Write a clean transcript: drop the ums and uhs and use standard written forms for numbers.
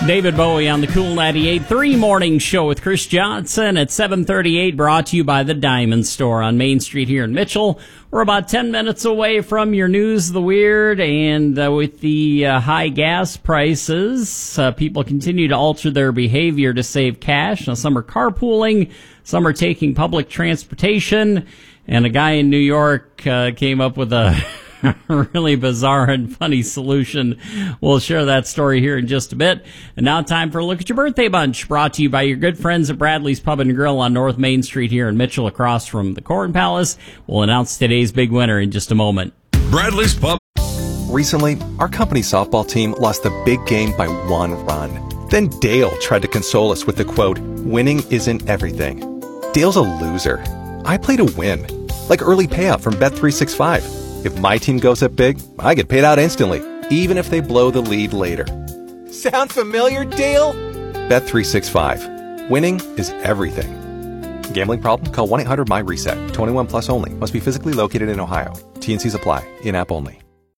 David Bowie on the Cool 98.3 Morning Show with Chris Johnson at 7:38, brought to you by the Diamond Store on Main Street here in Mitchell. We're about 10 minutes away from your News of the Weird, and with the high gas prices, people continue to alter their behavior to save cash. Now, some are carpooling, some are taking public transportation, and a guy in New York came up with a really bizarre and funny solution. We'll share that story here in just a bit. And now time for a look at your birthday bunch, brought to you by your good friends at Bradley's Pub and Grill on North Main Street here in Mitchell, across from the Corn Palace. We'll announce today's big winner in just a moment. Bradley's Pub. Recently, our company softball team lost the big game by 1 run. Then Dale tried to console us with the quote, "Winning isn't everything." Dale's a loser. I play to win, like early payout from Bet365. If my team goes up big, I get paid out instantly, even if they blow the lead later. Sound familiar, Dale? Bet365. Winning is everything. Gambling problem? Call 1-800-MY-RESET. 21 plus only. Must be physically located in Ohio. T&Cs apply. In-app only.